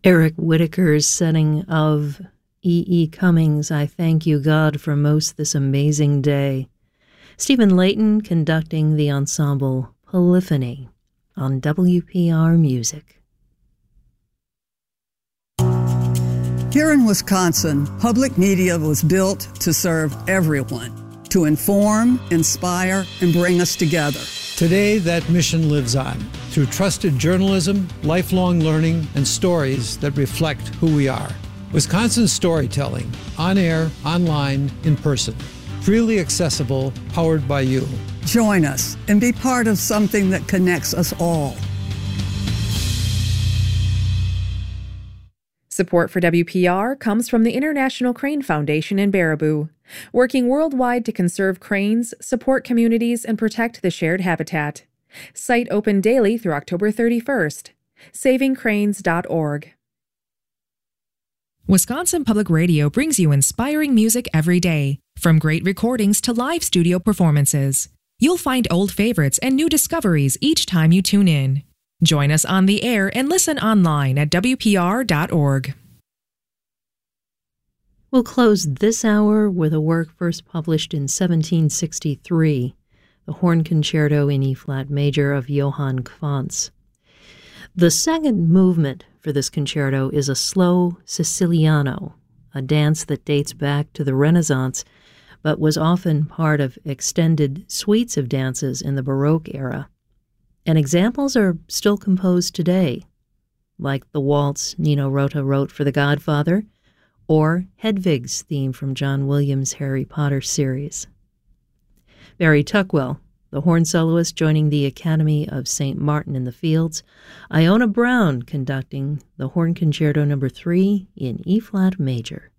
Eric Whitacre's setting of E. Cummings' I Thank You, God, for Most This Amazing Day. Stephen Layton conducting the ensemble Polyphony on WPR Music. Here in Wisconsin, public media was built to serve everyone, to inform, inspire, and bring us together. Today, that mission lives on through trusted journalism, lifelong learning, and stories that reflect who we are. Wisconsin storytelling, on air, online, in person. Freely accessible, powered by you. Join us and be part of something that connects us all. Support for WPR comes from the International Crane Foundation in Baraboo, working worldwide to conserve cranes, support communities, and protect the shared habitat. Site open daily through October 31st. SavingCranes.org. Wisconsin Public Radio brings you inspiring music every day, from great recordings to live studio performances. You'll find old favorites and new discoveries each time you tune in. Join us on the air and listen online at WPR.org. We'll close this hour with a work first published in 1763, the Horn Concerto in E-flat major of Johann Quantz. The second movement for this concerto is a slow Siciliano, a dance that dates back to the Renaissance, but was often part of extended suites of dances in the Baroque era. And examples are still composed today, like the waltz Nino Rota wrote for The Godfather, or Hedwig's theme from John Williams' Harry Potter series. Barry Tuckwell, the horn soloist, joining the Academy of St. Martin in the Fields. Iona Brown conducting the Horn Concerto No. 3 in E-flat major.